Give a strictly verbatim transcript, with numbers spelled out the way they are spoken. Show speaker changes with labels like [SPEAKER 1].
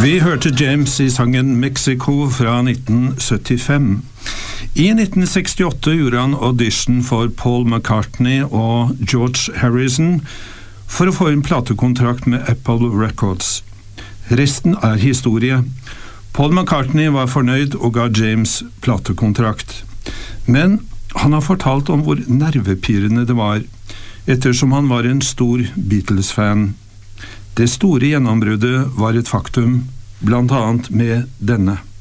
[SPEAKER 1] Vi hørte James i sangen Mexico fra nitten syttifem. I nitten sekstiåtte gjorde han audition for Paul McCartney og George Harrison for å få en platekontrakt med Apple Records. Resten er historie. Paul McCartney var fornøyd og ga James platekontrakt. Men han har fortalt om hvor nervepirrende det var, ettersom han var en stor Beatles-fan. Det store gjennombruddet var et faktum, blant annet med denne.